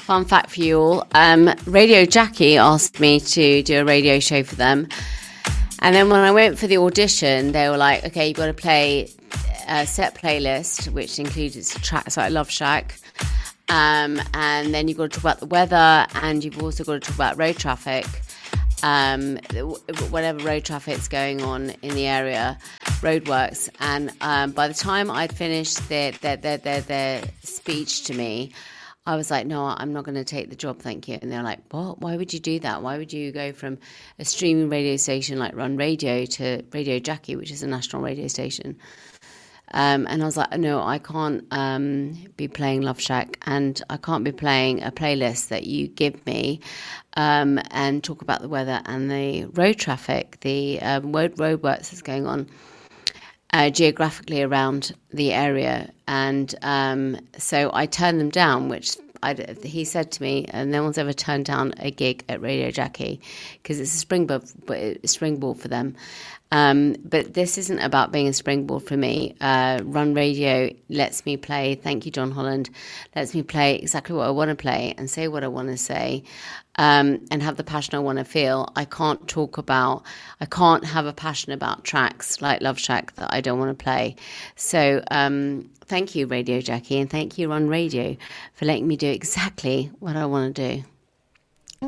Fun fact for you all. Radio Jackie asked me to do a radio show for them. And then when I went for the audition, they were like, okay, you've got to play a set playlist, which includes tracks like Love Shack. And then you've got to talk about the weather, and you've also got to talk about road traffic. Whatever road traffic's going on in the area, roadworks. And by the time I'd finished their speech to me, I was like, no, I'm not going to take the job, thank you. And they're like, what? Why would you do that? Why would you go from a streaming radio station like Run Radio to Radio Jackie, which is a national radio station? And I was like, no, I can't be playing Love Shack, and I can't be playing a playlist that you give me and talk about the weather and the road traffic, the roadworks that's going on geographically around the area. And so I turned them down, which he said to me, no one's ever turned down a gig at Radio Jackie because it's a springboard for them. But this isn't about being a springboard for me. Run Radio lets me play, thank you, John Holland, lets me play exactly what I want to play and say what I want to say, and have the passion I want to feel. I can't have a passion about tracks like Love Shack that I don't want to play. So thank you, Radio Jackie, and thank you, Run Radio, for letting me do exactly what I want to do.